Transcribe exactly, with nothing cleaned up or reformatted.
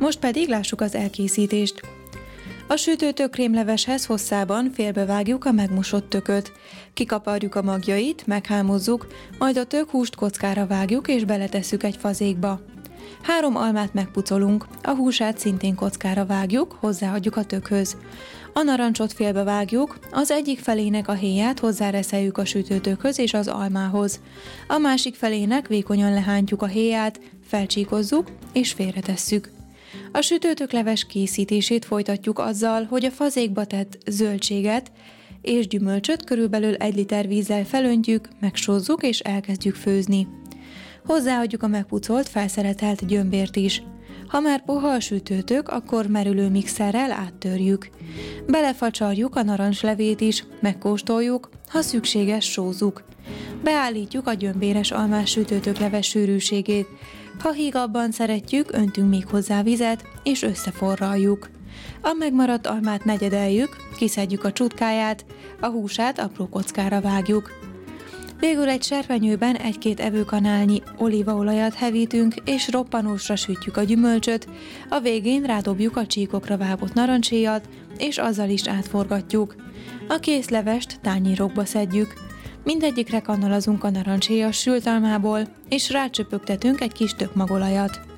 Most pedig lássuk az elkészítést. A sütőtök krémleveshez hosszában félbevágjuk a megmosott tököt. Kikaparjuk a magjait, meghámozzuk, majd a tökhúst kockára vágjuk és beletesszük egy fazékba. Három almát megpucolunk, a húsát szintén kockára vágjuk, hozzáadjuk a tökhöz. A narancsot félbevágjuk, az egyik felének a héját hozzáreszeljük a sütőtökhöz és az almához. A másik felének vékonyan lehántjuk a héját, felcsíkozzuk és félretesszük. A sütőtökleves készítését folytatjuk azzal, hogy a fazékba tett zöldséget és gyümölcsöt körülbelül egy liter vízzel felöntjük, megsózzuk és elkezdjük főzni. Hozzáadjuk a megpucolt, felszeletelt gyömbért is. Ha már puha a sütőtök, akkor merülő mixerrel áttörjük. Belefacsarjuk a narancslevét is, megkóstoljuk, ha szükséges, sózzuk. Beállítjuk a gyömbéres almás sütőtökleves sűrűségét. Ha hígabban szeretjük, öntünk még hozzá vizet, és összeforraljuk. A megmaradt almát negyedeljük, kiszedjük a csutkáját, a húsát apró kockára vágjuk. Végül egy serpenyőben egy-két evőkanálnyi olívaolajat hevítünk, és roppanósra sütjük a gyümölcsöt, a végén rádobjuk a csíkokra vágott narancshéjat, és azzal is átforgatjuk. A kész levest tányérokba szedjük. Mindegyikre kannalazunk a narancshéjas sült almából, és rácsöpögtetünk egy kis tökmagolajat.